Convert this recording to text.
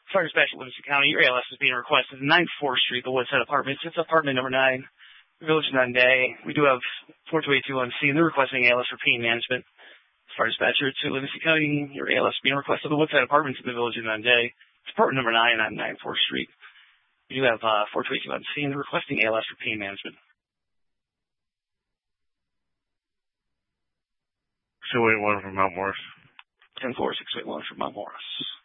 Fire dispatch at Livingston County. Your ALS is being requested. 9th 4th Street, the Woodside Apartments. It's apartment number 9, Village of Nunday. We do have 4282 on scene. They're requesting ALS for pain management. Fire dispatcher to Livingston County. Your ALS is being requested. The Woodside Apartments in the Village of Nunday. It's apartment number 9 on 9th 4th Street. We do have 4282 on scene. They're requesting ALS for pain management. 681 from Mount Morris. 10-4, 681 from Mount Morris.